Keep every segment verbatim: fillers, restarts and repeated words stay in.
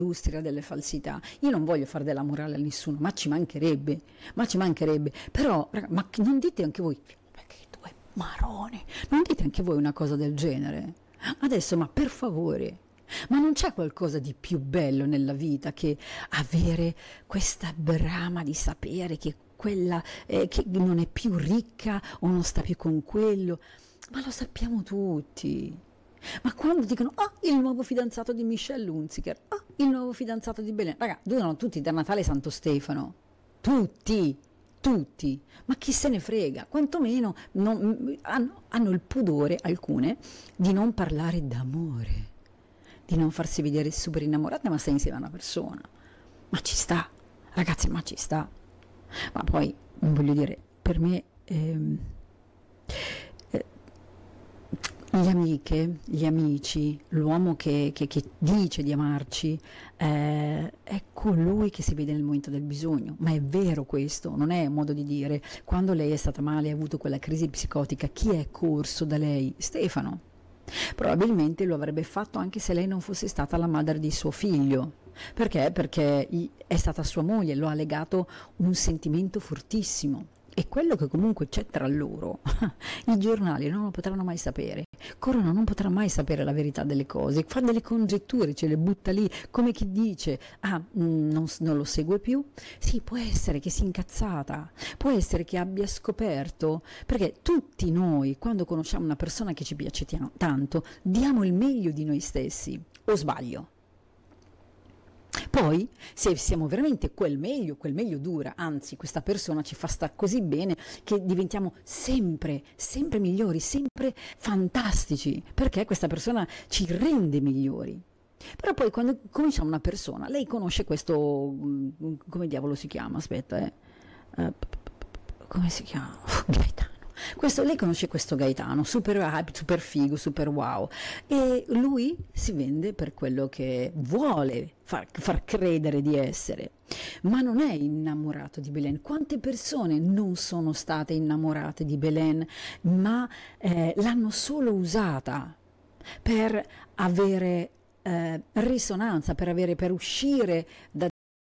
dell'industria delle falsità. Io non voglio fare della morale a nessuno, ma ci mancherebbe, ma ci mancherebbe. Però, raga, ma che- non dite anche voi, ma che due maroni, non dite anche voi una cosa del genere? Adesso, ma per favore, ma non c'è qualcosa di più bello nella vita che avere questa brama di sapere che quella eh, che non è più ricca o non sta più con quello? Ma lo sappiamo tutti. Ma quando dicono, ah, il nuovo fidanzato di Michelle Hunziker, ah, il nuovo fidanzato di Belen, raga, durano tutti da Natale Santo Stefano, tutti, tutti, ma chi se ne frega, quantomeno non- hanno, hanno il pudore, alcune, di non parlare d'amore, di non farsi vedere super innamorate, ma stai insieme a una persona, ma ci sta, ragazzi, ma ci sta, ma poi, voglio dire, per me... ehm, le amiche, gli amici, l'uomo che, che- che dice di amarci, eh, è colui che si vede nel momento del bisogno. Ma è vero questo, non è un modo di dire. Quando lei è stata male e ha avuto quella crisi psicotica, chi è corso da lei? Stefano. Probabilmente lo avrebbe fatto anche se lei non fosse stata la madre di suo figlio. Perché? Perché i- è stata sua moglie, lo ha legato un sentimento fortissimo. E quello che comunque c'è tra loro, i giornali non lo potranno mai sapere. Corona non potrà mai sapere la verità delle cose, fa delle congetture, ce le butta lì, come chi dice, ah, mm, non, s- non lo segue più. Sì, può essere che sia incazzata, può essere che abbia scoperto, perché tutti noi, quando conosciamo una persona che ci piace tia- tanto, diamo il meglio di noi stessi, o sbaglio? Poi, se siamo veramente quel meglio, quel meglio dura, anzi, questa persona ci fa star così bene che diventiamo sempre, sempre migliori, sempre fantastici, perché questa persona ci rende migliori. Però poi quando conosciamo una persona, lei conosce questo, mm, come diavolo si chiama? Aspetta, eh. Eh, p- p- p- come si chiama? Gaetano. Questo, lei conosce questo Gaetano, super hype, super figo, super wow, e lui si vende per quello che vuole far, far credere di essere, ma non è innamorato di Belen. Quante persone non sono state innamorate di Belen, ma eh, l'hanno solo usata per avere eh, risonanza, per, avere, per uscire da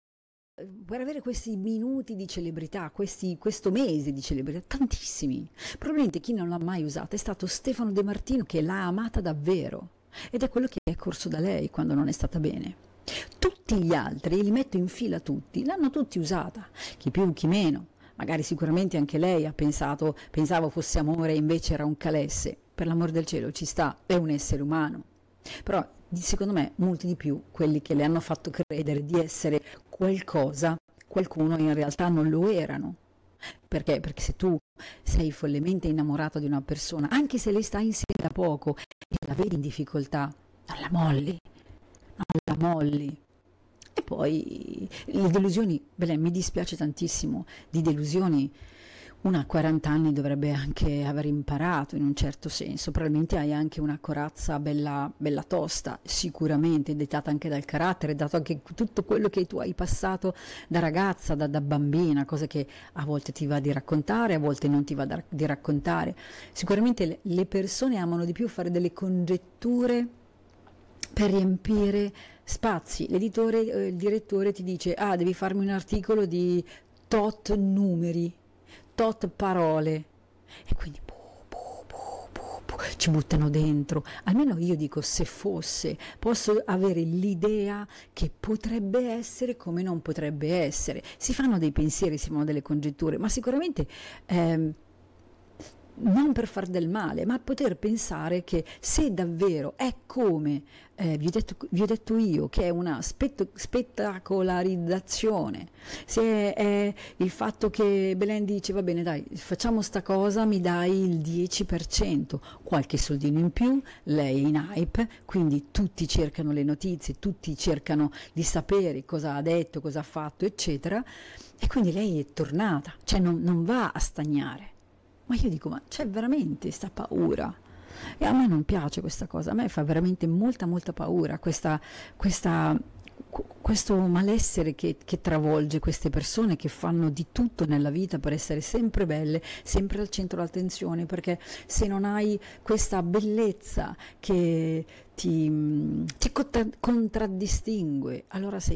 per avere questi minuti di celebrità, questi, questo mese di celebrità, tantissimi. Probabilmente chi non l'ha mai usata è stato Stefano De Martino, che l'ha amata davvero ed è quello che è corso da lei quando non è stata bene. Tutti gli altri, li metto in fila tutti, l'hanno tutti usata, chi più chi meno. Magari sicuramente anche lei ha pensato, pensavo fosse amore e invece era un calesse. Per l'amor del cielo ci sta, è un essere umano. Però di- secondo me molti di più quelli che le hanno fatto credere di essere qualcosa, qualcuno in realtà non lo erano. Perché? Perché se tu sei follemente innamorato di una persona, anche se lei sta insieme da poco e la vedi in difficoltà, non la molli, non la molli. E poi le delusioni, beh, mi dispiace tantissimo di delusioni. Una a quaranta anni dovrebbe anche aver imparato in un certo senso, probabilmente hai anche una corazza bella, bella tosta, sicuramente dettata anche dal carattere, dato anche tutto quello che tu hai passato da ragazza, da, da bambina, cose che a volte ti va di raccontare, a volte non ti va da- di raccontare. Sicuramente le le persone amano di più fare delle congetture per riempire spazi. L'editore, eh, il direttore ti dice, ah, devi farmi un articolo di tot numeri, tot parole, e quindi bu, bu, bu, bu, bu, ci buttano dentro. Almeno io dico, se fosse, posso avere l'idea che potrebbe essere come non potrebbe essere. Si fanno dei pensieri, si fanno delle congetture, ma sicuramente ehm, non per far del male, ma poter pensare che se davvero è come eh, vi, ho detto, vi ho detto io, che è una spetto- spettacolarizzazione, se è il fatto che Belen dice va bene dai, facciamo sta cosa, mi dai il dieci per cento, qualche soldino in più, lei è in hype, quindi tutti cercano le notizie, tutti cercano di sapere cosa ha detto, cosa ha fatto, eccetera, e quindi lei è tornata, cioè non, non va a stagnare. Ma io dico, ma c'è veramente sta paura? E a me non piace questa cosa, a me fa veramente molta molta paura questa, questa, qu- questo malessere che, che travolge queste persone che fanno di tutto nella vita per essere sempre belle, sempre al centro dell'attenzione, perché se non hai questa bellezza che ti, ti contra- contraddistingue, allora sei